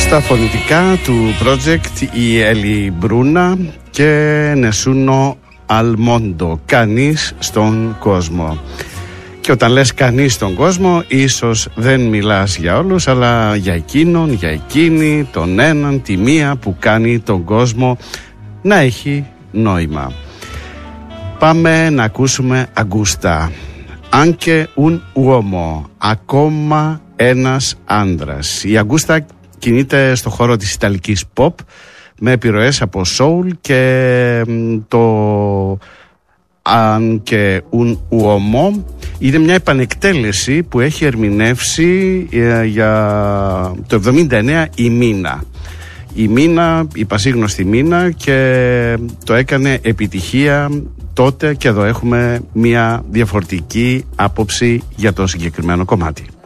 Στα φωνητικά του project η Έλλη Μπρούνα και Νεσούνο Αλμόντο, κανείς στον κόσμο. Και όταν λες κανείς στον κόσμο, ίσως δεν μιλάς για όλους, αλλά για εκείνον, για εκείνη, τον έναν, τη μία που κάνει τον κόσμο να έχει νόημα. Πάμε να ακούσουμε Αγκούστα. Anche un uomo, ακόμα ένας άντρας. Η Αγκούστα κινείται στο χώρο της ιταλικής pop με επιρροές από soul και το Anche un uomo είναι μια επανεκτέλεση που έχει ερμηνεύσει για το 79 η Μίνα. Η Μίνα, η πασίγνωστη Μίνα, και το έκανε επιτυχία τότε, και εδώ έχουμε μια διαφορετική άποψη για το συγκεκριμένο κομμάτι.